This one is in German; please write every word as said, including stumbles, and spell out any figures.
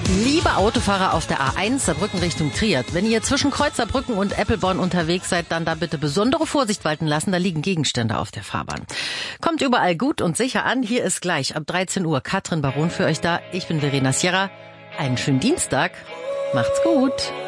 Liebe Autofahrer auf der A eins Saarbrücken Richtung Trier, wenn ihr zwischen Kreuzerbrücken und Eppelborn unterwegs seid, dann da bitte besondere Vorsicht walten lassen, da liegen Gegenstände auf der Fahrbahn. Kommt überall gut und sicher an, hier ist gleich ab dreizehn Uhr Katrin Baron für euch da. Ich bin Verena Sierra. Einen schönen Dienstag. Macht's gut.